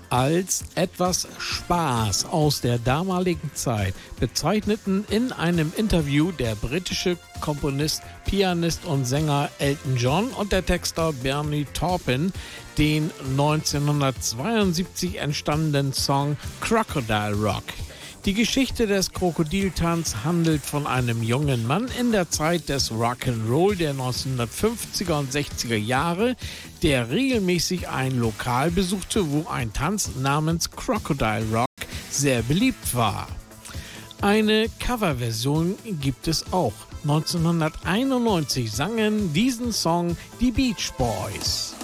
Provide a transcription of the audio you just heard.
als etwas Spaß aus der damaligen Zeit bezeichneten in einem Interview der britische Komponist, Pianist und Sänger Elton John und der Texter Bernie Taupin den 1972 entstandenen Song Crocodile Rock. Die Geschichte des Krokodiltanz handelt von einem jungen Mann in der Zeit des Rock'n'Roll der 1950er und 60er Jahre, der regelmäßig ein Lokal besuchte, wo ein Tanz namens Crocodile Rock sehr beliebt war. Eine Coverversion gibt es auch. 1991 sangen diesen Song die Beach Boys.